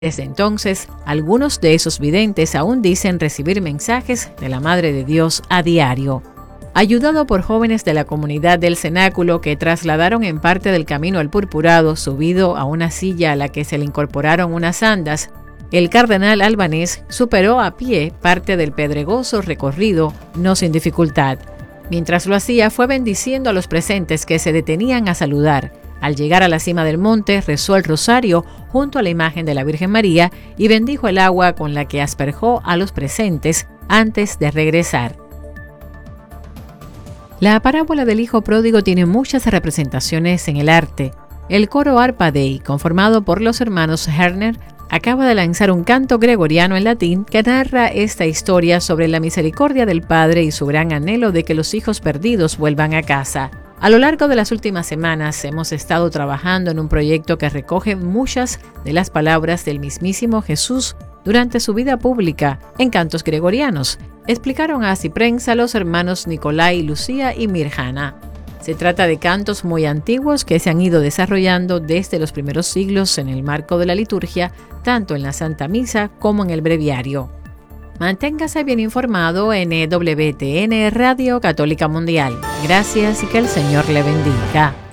Desde entonces, algunos de esos videntes aún dicen recibir mensajes de la Madre de Dios a diario. Ayudado por jóvenes de la comunidad del cenáculo que trasladaron en parte del camino al purpurado subido a una silla a la que se le incorporaron unas andas, el cardenal albanés superó a pie parte del pedregoso recorrido, no sin dificultad. Mientras lo hacía, fue bendiciendo a los presentes que se detenían a saludar. Al llegar a la cima del monte, rezó el rosario junto a la imagen de la Virgen María y bendijo el agua con la que asperjó a los presentes antes de regresar. La parábola del Hijo Pródigo tiene muchas representaciones en el arte. El coro Harpa Dei, conformado por los hermanos Herner, acaba de lanzar un canto gregoriano en latín que narra esta historia sobre la misericordia del Padre y su gran anhelo de que los hijos perdidos vuelvan a casa. A lo largo de las últimas semanas hemos estado trabajando en un proyecto que recoge muchas de las palabras del mismísimo Jesús durante su vida pública en cantos gregorianos, explicaron a Ciprensa los hermanos Nicolai, Lucía y Mirjana. Se trata de cantos muy antiguos que se han ido desarrollando desde los primeros siglos en el marco de la liturgia, tanto en la Santa Misa como en el breviario. Manténgase bien informado en EWTN Radio Católica Mundial. Gracias y que el Señor le bendiga.